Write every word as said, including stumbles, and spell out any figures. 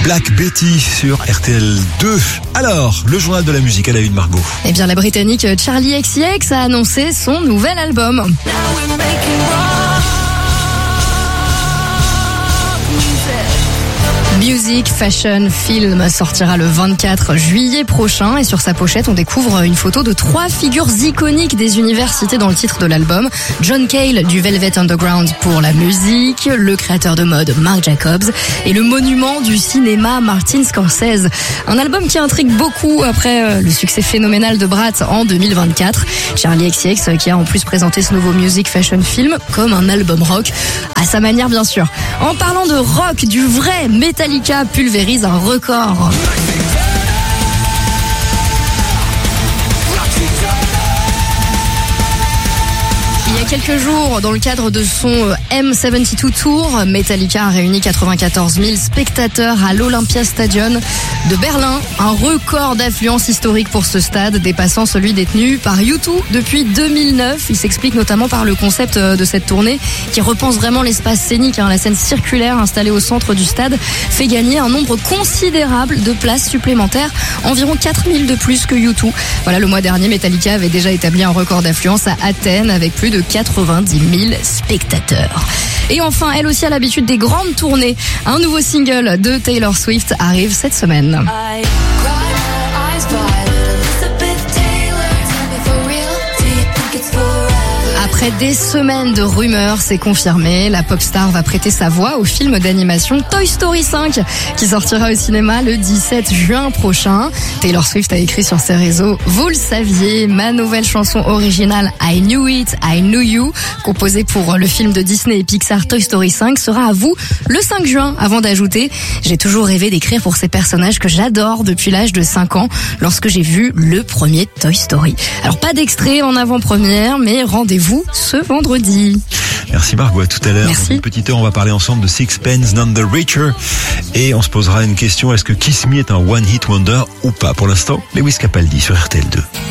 Black Betty sur R T L deux. Alors, le journal de la musique à la une, Margot. Eh bien, la Britannique Charli X C X a annoncé son nouvel album. Music Fashion Film sortira le vingt-quatre juillet prochain et sur sa pochette on découvre une photo de trois figures iconiques des univers cités dans le titre de l'album. John Cale du Velvet Underground pour la musique, le créateur de mode Marc Jacobs et le monument du cinéma Martin Scorsese. Un album qui intrigue beaucoup après le succès phénoménal de Brat en deux mille vingt-quatre. Charli X C X qui a en plus présenté ce nouveau Music Fashion Film comme un album rock à sa manière bien sûr. En parlant de rock, du vrai Metallica pulvérise un record. Il y a quelques jours, dans le cadre de son M soixante-deux Tour, Metallica a réuni quatre-vingt-quatorze mille spectateurs à l'Olympia Stadium de Berlin. Un record d'affluence historique pour ce stade, dépassant celui détenu par U deux depuis deux mille neuf. Il s'explique notamment par le concept de cette tournée qui repense vraiment l'espace scénique. La scène circulaire installée au centre du stade fait gagner un nombre considérable de places supplémentaires, environ quatre mille de plus que U deux. Voilà, le mois dernier, Metallica avait déjà établi un record d'affluence à Athènes avec plus de quatre-vingt-dix mille spectateurs. Et enfin, elle aussi a l'habitude des grandes tournées. Un nouveau single de Taylor Swift arrive cette semaine. Après des semaines de rumeurs, c'est confirmé. La pop star va prêter sa voix au film d'animation Toy Story cinq qui sortira au cinéma le dix-sept juin prochain. Taylor Swift a écrit sur ses réseaux: vous le saviez, ma nouvelle chanson originale I Knew It, I Knew You, composée pour le film de Disney et Pixar Toy Story cinq, sera à vous le cinq juin. Avant d'ajouter: j'ai toujours rêvé d'écrire pour ces personnages que j'adore depuis l'âge de cinq ans lorsque j'ai vu le premier Toy Story. Alors pas d'extrait en avant-première, mais rendez-vous ce vendredi. Merci Margot, à tout à l'heure. Merci. Dans une petite heure, on va parler ensemble de Sixpence None the Richer et on se posera une question: est-ce que Kiss Me est un one hit wonder ou pas? Pour l'instant, Lewis Capaldi sur R T L deux.